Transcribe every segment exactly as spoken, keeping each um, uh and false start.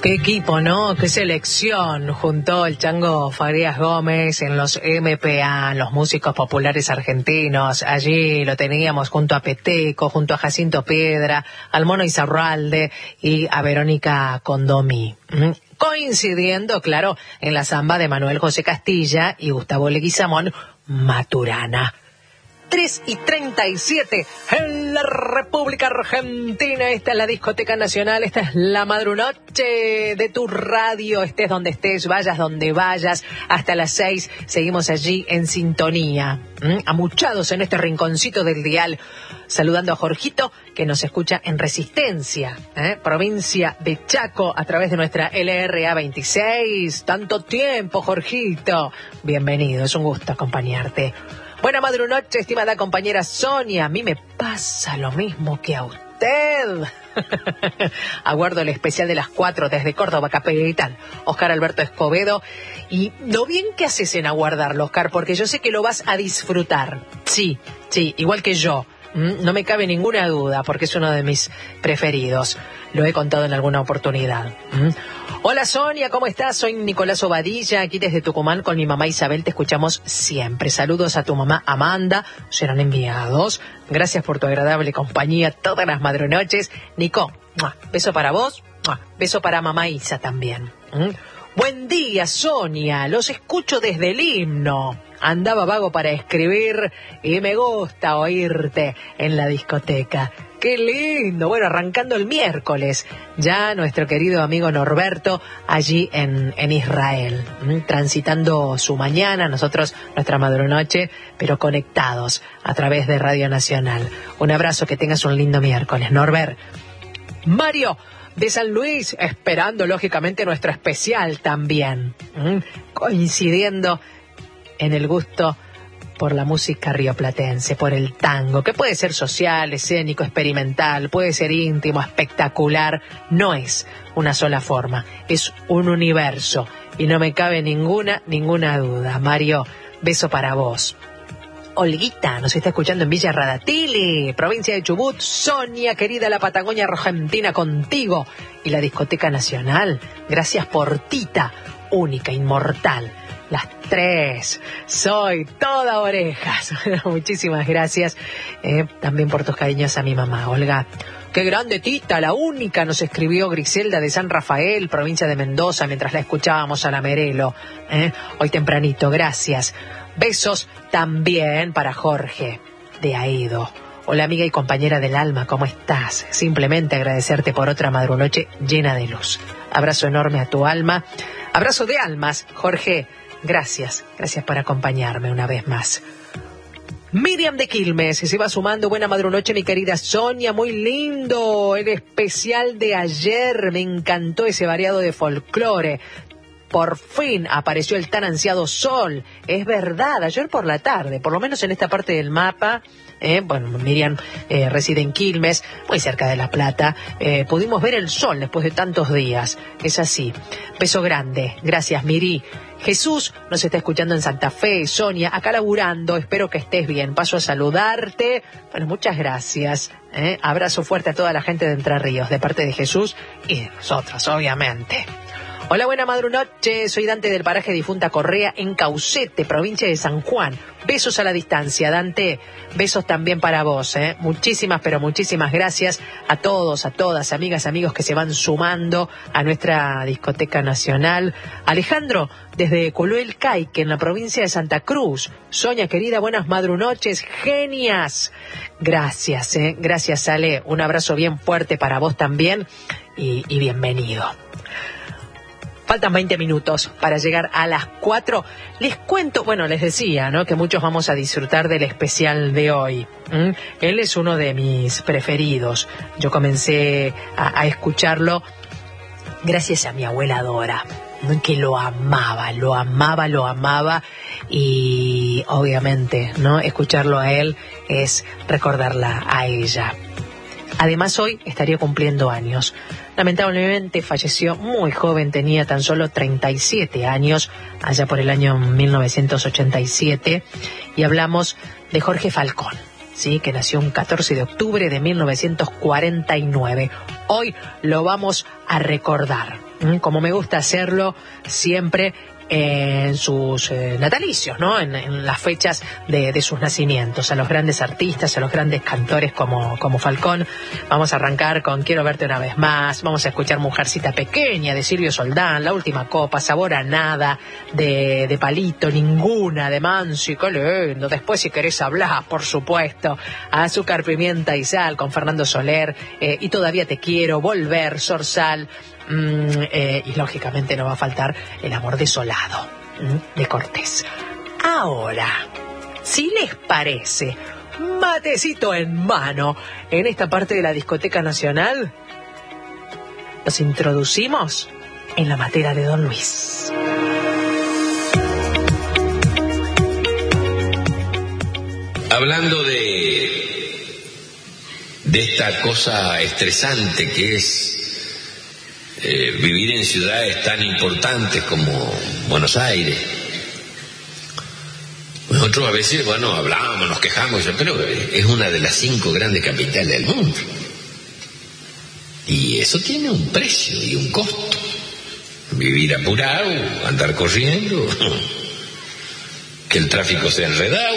Qué equipo, ¿no? Qué selección. Juntó el Chango Farías Gómez en los M P A, los músicos populares argentinos. Allí lo teníamos junto a Peteco, junto a Jacinto Piedra, al Mono Izarralde y a Verónica Condomí. Coincidiendo, claro, en la samba de Manuel José Castilla y Gustavo Leguizamón, Maturana. tres y treinta y siete en la República Argentina. Esta es la Discoteca Nacional, esta es la madrunoche de tu radio. Estés donde estés, vayas donde vayas. Hasta las seis seguimos allí en sintonía, ¿Mm? amuchados en este rinconcito del dial. Saludando a Jorgito, que nos escucha en Resistencia, ¿eh? provincia de Chaco, a través de nuestra L R A veintiséis. Tanto tiempo, Jorgito. Bienvenido, es un gusto acompañarte. Buena madrunoche, estimada compañera Sonia. A mí me pasa lo mismo que a usted. Aguardo el especial de las cuatro desde Córdoba, capital. Oscar Alberto Escobedo. Y lo bien que haces en aguardarlo, Oscar, porque yo sé que lo vas a disfrutar. Sí, sí, igual que yo. No me cabe ninguna duda, porque es uno de mis preferidos. Lo he contado en alguna oportunidad. Hola Sonia, ¿cómo estás? Soy Nicolás Obadilla, aquí desde Tucumán con mi mamá Isabel. Te escuchamos siempre. Saludos a tu mamá Amanda. Serán enviados. Gracias por tu agradable compañía todas las madrunoches. Nico, beso para vos. Beso para mamá Isa también. Buen día, Sonia. Los escucho desde el himno. Andaba vago para escribir y me gusta oírte en la discoteca. ¡Qué lindo! Bueno, arrancando el miércoles, ya nuestro querido amigo Norberto allí en, en Israel, transitando su mañana, nosotros nuestra madrunoche, pero conectados a través de Radio Nacional. Un abrazo, que tengas un lindo miércoles, Norbert. Mario de San Luis, esperando lógicamente nuestro especial también, coincidiendo en el gusto por la música rioplatense, por el tango, que puede ser social, escénico, experimental, puede ser íntimo, espectacular. No es una sola forma, es un universo y no me cabe ninguna, ninguna duda. Mario, beso para vos. Olguita nos está escuchando en Villa Radatili, provincia de Chubut. Sonia, querida, la Patagonia Argentina contigo y la Discoteca Nacional. Gracias por Tita, única, inmortal. Las tres, soy toda orejas. Muchísimas gracias eh, también por tus cariños a mi mamá, Olga. Qué grande Tita, la única, nos escribió Griselda de San Rafael, provincia de Mendoza, mientras la escuchábamos a la Merelo, eh, hoy tempranito. Gracias. Besos también para Jorge de Aedo. Hola amiga y compañera del alma, ¿cómo estás? Simplemente agradecerte por otra madrunoche llena de luz. Abrazo enorme a tu alma. Abrazo de almas, Jorge. Gracias, gracias por acompañarme una vez más. Miriam de Quilmes se va sumando. Buena madrunoche, mi querida Sonia, muy lindo el especial de ayer, me encantó ese variado de folclore. Por fin apareció el tan ansiado sol. Es verdad, ayer por la tarde, por lo menos en esta parte del mapa, eh, bueno, Miriam eh, reside en Quilmes, muy cerca de La Plata, eh, pudimos ver el sol después de tantos días. Es así. Beso grande. Gracias, Miri. Jesús nos está escuchando en Santa Fe. Sonia, acá laburando, espero que estés bien. Paso a saludarte. Bueno, muchas gracias. ¿eh? Abrazo fuerte a toda la gente de Entre Ríos, de parte de Jesús y de nosotros, obviamente. Hola, buena madrunoche, soy Dante del paraje Difunta Correa en Caucete, provincia de San Juan. Besos a la distancia, Dante, besos también para vos, ¿eh? Muchísimas, pero muchísimas gracias a todos, a todas, amigas, amigos que se van sumando a nuestra Discoteca Nacional. Alejandro, desde Coluel Caique, en la provincia de Santa Cruz. Sonia, querida, buenas madrunoches, genias. Gracias, ¿eh? Gracias, Ale, un abrazo bien fuerte para vos también y, y bienvenido. Faltan veinte minutos para llegar a las cuatro. Les cuento, bueno, les decía, ¿no?, que muchos vamos a disfrutar del especial de hoy. ¿Mm? Él es uno de mis preferidos. Yo comencé a, a escucharlo gracias a mi abuela Dora, ¿no?, que lo amaba, lo amaba, lo amaba. Y obviamente, ¿no?, escucharlo a él es recordarla a ella. Además, hoy estaría cumpliendo años. Lamentablemente falleció muy joven, tenía tan solo treinta y siete años, allá por el año mil novecientos ochenta y siete, y hablamos de Jorge Falcón. sí, que nació un catorce de octubre de mil novecientos cuarenta y nueve. Hoy lo vamos a recordar, ¿m? Como me gusta hacerlo siempre en sus eh, natalicios, ¿no? En, en las fechas de, de sus nacimientos, a los grandes artistas, a los grandes cantores como, como Falcón. Vamos a arrancar con Quiero verte una vez más, vamos a escuchar Mujercita Pequeña de Silvio Soldán, La última copa, Sabor a nada de, de Palito, Ninguna de Mansi, qué lindo. Después, si querés hablar, por supuesto, Azúcar, Pimienta y Sal con Fernando Soler, eh, y Todavía te quiero, Volver, Zorzal. Mm, eh, y lógicamente no va a faltar El amor desolado, mm, de Cortés. Ahora, si les parece, matecito en mano, en esta parte de la Discoteca Nacional, los introducimos en la matera de Don Luis. Hablando de de esta cosa estresante que es Eh, vivir en ciudades tan importantes como Buenos Aires. Nosotros a veces, bueno, hablamos, nos quejamos, pero es una de las cinco grandes capitales del mundo. Y eso tiene un precio y un costo. Vivir apurado, andar corriendo, que el tráfico sea enredado.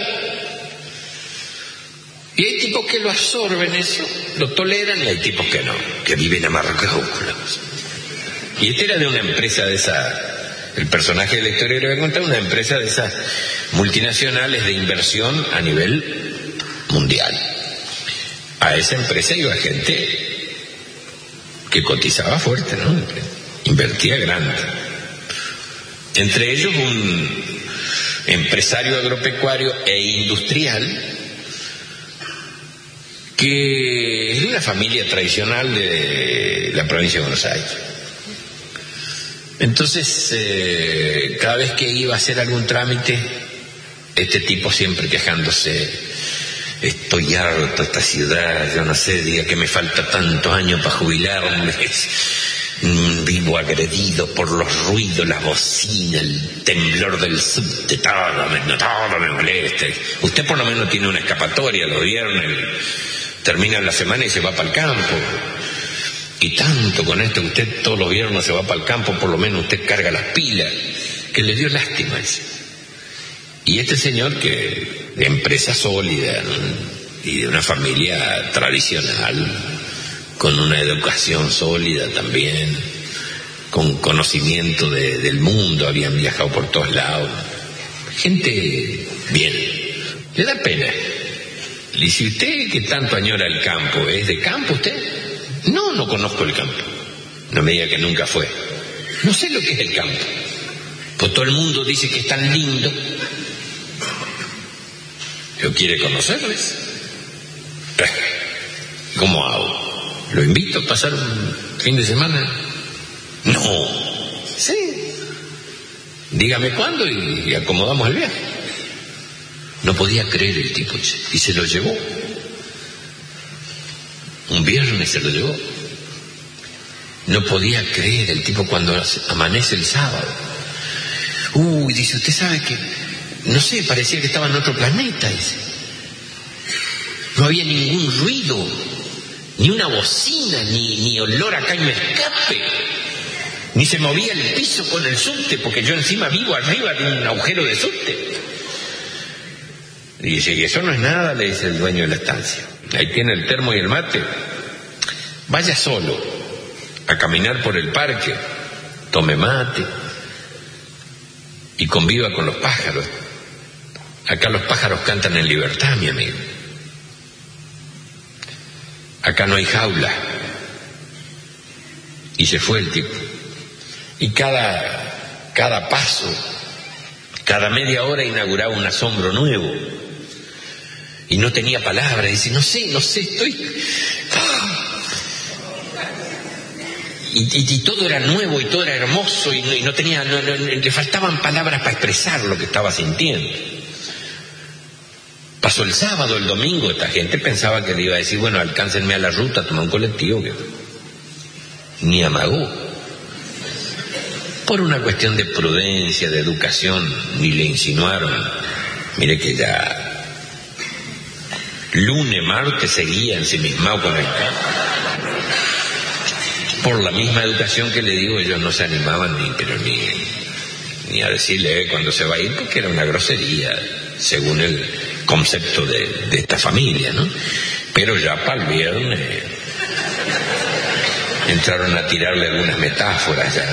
Y hay tipos que lo absorben eso, lo toleran, y hay tipos que no, que viven amarrados. Y este era de una empresa de esa, el personaje de la historia que le voy a contar, una empresa de esas multinacionales de inversión a nivel mundial. A esa empresa iba gente que cotizaba fuerte, ¿no? Invertía grande. Entre ellos un empresario agropecuario e industrial que es de una familia tradicional de la provincia de Buenos Aires. Entonces, eh, cada vez que iba a hacer algún trámite, este tipo siempre quejándose: estoy harto de esta ciudad, yo no sé, diga que me falta tantos años para jubilarme, vivo agredido por los ruidos, la bocina, el temblor del subte, todo me, todo me molesta. Usted por lo menos tiene una escapatoria, los viernes, termina la semana y se va para el campo. Y tanto con esto que usted todos los viernes se va para el campo, por lo menos usted carga las pilas, que le dio lástima ese. Y este señor, que de empresa sólida, ¿no? Y de una familia tradicional, con una educación sólida también, con conocimiento de, del mundo, habían viajado por todos lados, gente bien, le da pena. Le dice: ¿usted que tanto añora el campo, es de campo usted? No, no conozco el campo. No me diga que nunca fue. No sé lo que es el campo. Pues todo el mundo dice que es tan lindo. ¿Yo quiere conocerles? ¿Cómo hago? ¿Lo invito a pasar un fin de semana? No. Sí. Dígame cuándo y, y acomodamos el viaje. No podía creer el tipo y se lo llevó. Un viernes se lo llevó. No podía creer el tipo cuando amanece el sábado. Uy, dice, usted sabe que, no sé, parecía que estaba en otro planeta, dice. No había ningún ruido, ni una bocina, ni, ni olor a caño escape, ni se movía el piso con el subte, porque yo encima vivo arriba de un agujero de subte. Y dice, y eso no es nada, le dice el dueño de la estancia. Ahí tiene el termo y el mate. Vaya solo a caminar por el parque, tome mate y conviva con los pájaros. Acá los pájaros cantan en libertad, mi amigo. Acá no hay jaula. Y se fue el tipo. Y cada, cada paso, cada media hora inauguraba un asombro nuevo. Y no tenía palabras, dice, no sé, no sé, estoy... Y, y, y todo era nuevo y todo era hermoso y no, y no tenía, no, no, le faltaban palabras para expresar lo que estaba sintiendo. Pasó el sábado, el domingo, esta gente pensaba que le iba a decir, bueno, alcáncenme a la ruta, toma un colectivo, que ni amagó. Por una cuestión de prudencia, de educación, ni le insinuaron, mire que ya lunes, martes seguía ensimismado con él. Por la misma educación que le digo, ellos no se animaban ni, pero ni, ni a decirle eh, cuando se va a ir, porque era una grosería, según el concepto de, de esta familia, ¿no? Pero ya para el viernes entraron a tirarle algunas metáforas ya,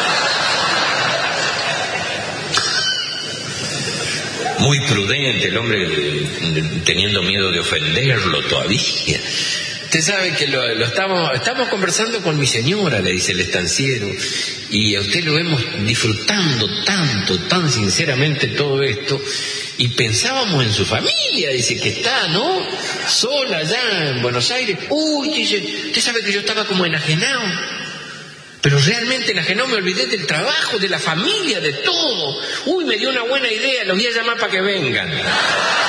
¿no? Muy prudente el hombre, teniendo miedo de ofenderlo todavía. Usted sabe que lo, lo estamos, estamos conversando con mi señora, le dice el estanciero, y a usted lo vemos disfrutando tanto, tan sinceramente todo esto, y pensábamos en su familia, dice que está, ¿no? Sola allá en Buenos Aires. Uy, dice, usted sabe que yo estaba como enajenado, pero realmente enajenado, me olvidé del trabajo, de la familia, de todo. Uy, me dio una buena idea, los voy a llamar para que vengan.